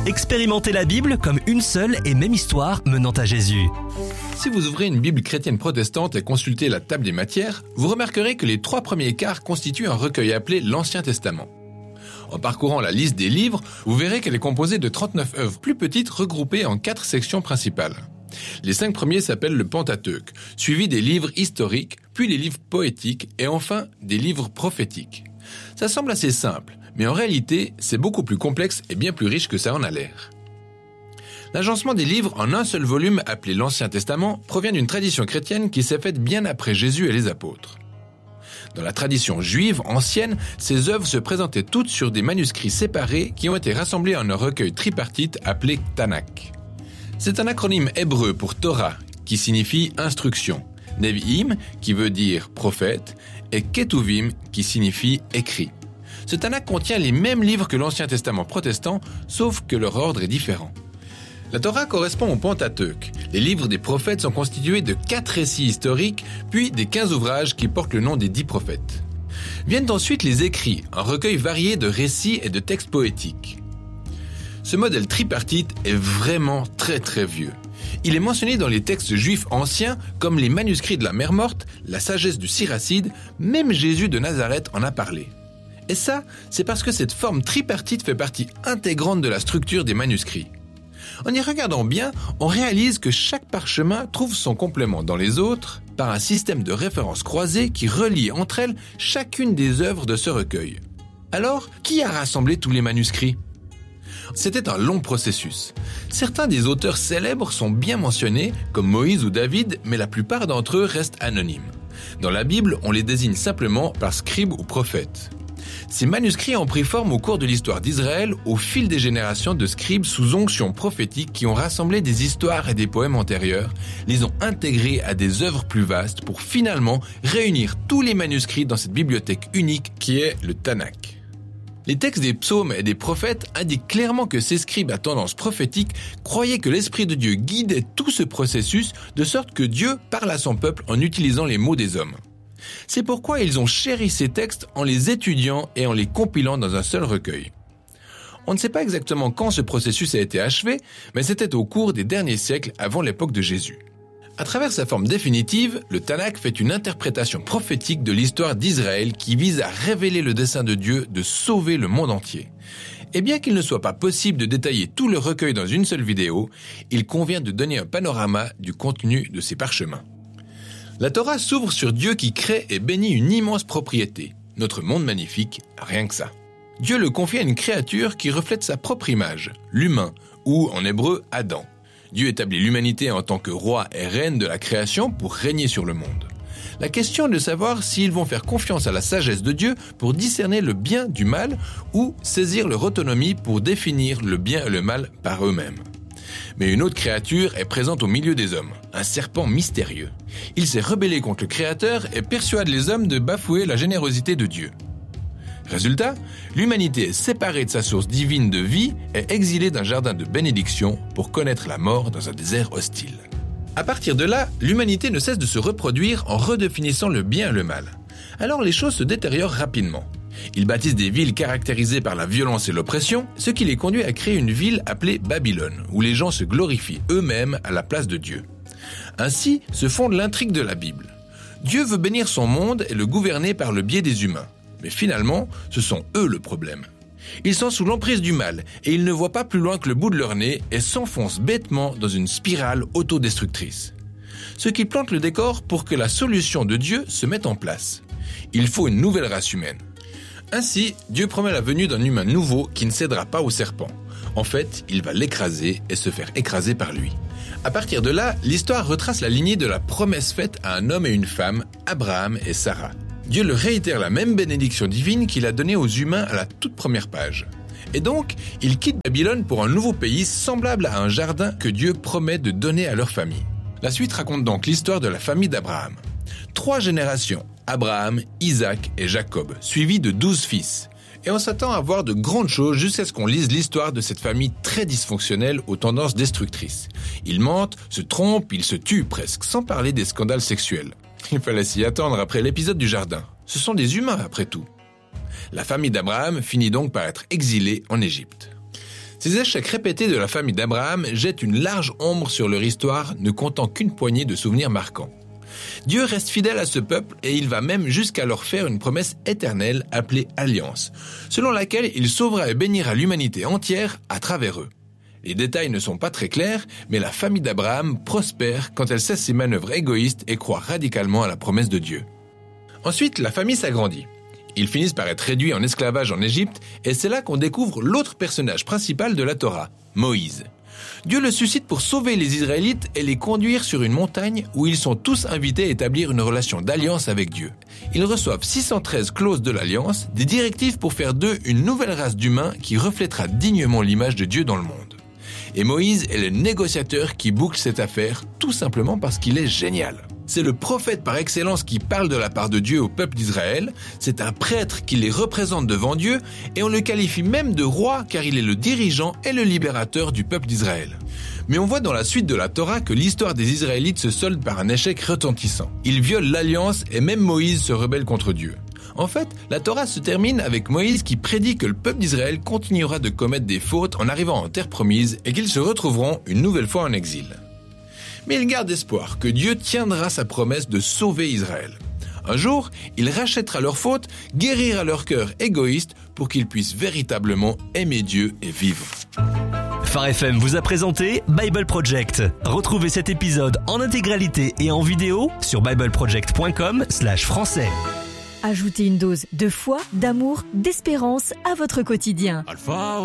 Expérimentez la Bible comme une seule et même histoire menant à Jésus. Si vous ouvrez une Bible chrétienne protestante et consultez la table des matières, vous remarquerez que les 3 premiers quarts constituent un recueil appelé l'Ancien Testament. En parcourant la liste des livres, vous verrez qu'elle est composée de 39 œuvres plus petites regroupées en 4 sections principales. Les 5 premiers s'appellent le Pentateuque, suivi des livres historiques, puis les livres poétiques et enfin des livres prophétiques. Ça semble assez simple, mais en réalité, c'est beaucoup plus complexe et bien plus riche que ça en a l'air. L'agencement des livres en un seul volume appelé l'Ancien Testament provient d'une tradition chrétienne qui s'est faite bien après Jésus et les apôtres. Dans la tradition juive ancienne, ces œuvres se présentaient toutes sur des manuscrits séparés qui ont été rassemblés en un recueil tripartite appelé Tanakh. C'est un acronyme hébreu pour Torah, qui signifie instruction, Nevi'im, qui veut dire prophète, et Ketuvim, qui signifie écrit. Ce Tanakh contient les mêmes livres que l'Ancien Testament protestant, sauf que leur ordre est différent. La Torah correspond au Pentateuque. Les livres des prophètes sont constitués de 4 récits historiques, puis des 15 ouvrages qui portent le nom des 10 prophètes. Viennent ensuite les écrits, un recueil varié de récits et de textes poétiques. Ce modèle tripartite est vraiment très vieux. Il est mentionné dans les textes juifs anciens comme les manuscrits de la Mer Morte, la sagesse du Siracide, même Jésus de Nazareth en a parlé. Et ça, c'est parce que cette forme tripartite fait partie intégrante de la structure des manuscrits. En y regardant bien, on réalise que chaque parchemin trouve son complément dans les autres par un système de références croisées qui relie entre elles chacune des œuvres de ce recueil. Alors, qui a rassemblé tous les manuscrits ? C'était un long processus. Certains des auteurs célèbres sont bien mentionnés, comme Moïse ou David, mais la plupart d'entre eux restent anonymes. Dans la Bible, on les désigne simplement par scribe ou prophète. Ces manuscrits ont pris forme au cours de l'histoire d'Israël au fil des générations de scribes sous onction prophétique qui ont rassemblé des histoires et des poèmes antérieurs, les ont intégrés à des œuvres plus vastes pour finalement réunir tous les manuscrits dans cette bibliothèque unique qui est le Tanakh. Les textes des psaumes et des prophètes indiquent clairement que ces scribes à tendance prophétique croyaient que l'Esprit de Dieu guidait tout ce processus de sorte que Dieu parle à son peuple en utilisant les mots des hommes. C'est pourquoi ils ont chéri ces textes en les étudiant et en les compilant dans un seul recueil. On ne sait pas exactement quand ce processus a été achevé, mais c'était au cours des derniers siècles avant l'époque de Jésus. À travers sa forme définitive, le Tanakh fait une interprétation prophétique de l'histoire d'Israël qui vise à révéler le dessein de Dieu de sauver le monde entier. Et bien qu'il ne soit pas possible de détailler tout le recueil dans une seule vidéo, il convient de donner un panorama du contenu de ces parchemins. La Torah s'ouvre sur Dieu qui crée et bénit une immense propriété, notre monde magnifique, rien que ça. Dieu le confie à une créature qui reflète sa propre image, l'humain, ou en hébreu Adam. Dieu établit l'humanité en tant que roi et reine de la création pour régner sur le monde. La question est de savoir s'ils vont faire confiance à la sagesse de Dieu pour discerner le bien du mal ou saisir leur autonomie pour définir le bien et le mal par eux-mêmes. Mais une autre créature est présente au milieu des hommes, un serpent mystérieux. Il s'est rebellé contre le Créateur et persuade les hommes de bafouer la générosité de Dieu. Résultat, l'humanité est séparée de sa source divine de vie et exilée d'un jardin de bénédiction pour connaître la mort dans un désert hostile. À partir de là, l'humanité ne cesse de se reproduire en redéfinissant le bien et le mal. Alors les choses se détériorent rapidement. Ils bâtissent des villes caractérisées par la violence et l'oppression, ce qui les conduit à créer une ville appelée Babylone, où les gens se glorifient eux-mêmes à la place de Dieu. Ainsi se fonde l'intrigue de la Bible. Dieu veut bénir son monde et le gouverner par le biais des humains. Mais finalement, ce sont eux le problème. Ils sont sous l'emprise du mal et ils ne voient pas plus loin que le bout de leur nez et s'enfoncent bêtement dans une spirale autodestructrice. Ce qui plante le décor pour que la solution de Dieu se mette en place. Il faut une nouvelle race humaine. Ainsi, Dieu promet la venue d'un humain nouveau qui ne cédera pas au serpent. En fait, il va l'écraser et se faire écraser par lui. À partir de là, l'histoire retrace la lignée de la promesse faite à un homme et une femme, Abraham et Sarah. Dieu leur réitère la même bénédiction divine qu'il a donnée aux humains à la toute première page. Et donc, ils quittent Babylone pour un nouveau pays semblable à un jardin que Dieu promet de donner à leur famille. La suite raconte donc l'histoire de la famille d'Abraham. 3 générations, Abraham, Isaac et Jacob, suivis de 12 fils. Et on s'attend à voir de grandes choses jusqu'à ce qu'on lise l'histoire de cette famille très dysfonctionnelle aux tendances destructrices. Ils mentent, se trompent, ils se tuent presque, sans parler des scandales sexuels. Il fallait s'y attendre après l'épisode du jardin. Ce sont des humains après tout. La famille d'Abraham finit donc par être exilée en Égypte. Ces échecs répétés de la famille d'Abraham jettent une large ombre sur leur histoire, ne comptant qu'une poignée de souvenirs marquants. Dieu reste fidèle à ce peuple et il va même jusqu'à leur faire une promesse éternelle appelée Alliance, selon laquelle il sauvera et bénira l'humanité entière à travers eux. Les détails ne sont pas très clairs, mais la famille d'Abraham prospère quand elle cesse ses manœuvres égoïstes et croit radicalement à la promesse de Dieu. Ensuite, la famille s'agrandit. Ils finissent par être réduits en esclavage en Égypte et c'est là qu'on découvre l'autre personnage principal de la Torah, Moïse. Dieu le suscite pour sauver les Israélites et les conduire sur une montagne où ils sont tous invités à établir une relation d'alliance avec Dieu. Ils reçoivent 613 clauses de l'alliance, des directives pour faire d'eux une nouvelle race d'humains qui reflètera dignement l'image de Dieu dans le monde. Et Moïse est le négociateur qui boucle cette affaire tout simplement parce qu'il est génial. C'est le prophète par excellence qui parle de la part de Dieu au peuple d'Israël, c'est un prêtre qui les représente devant Dieu et on le qualifie même de roi car il est le dirigeant et le libérateur du peuple d'Israël. Mais on voit dans la suite de la Torah que l'histoire des Israélites se solde par un échec retentissant. Ils violent l'alliance et même Moïse se rebelle contre Dieu. En fait, la Torah se termine avec Moïse qui prédit que le peuple d'Israël continuera de commettre des fautes en arrivant en terre promise et qu'ils se retrouveront une nouvelle fois en exil. Mais il garde espoir que Dieu tiendra sa promesse de sauver Israël. Un jour, il rachètera leurs fautes, guérira leur cœur égoïste pour qu'ils puissent véritablement aimer Dieu et vivre. Phare FM vous a présenté Bible Project. Retrouvez cet épisode en intégralité et en vidéo sur bibleproject.com/français. Ajoutez une dose de foi, d'amour, d'espérance à votre quotidien. Alpha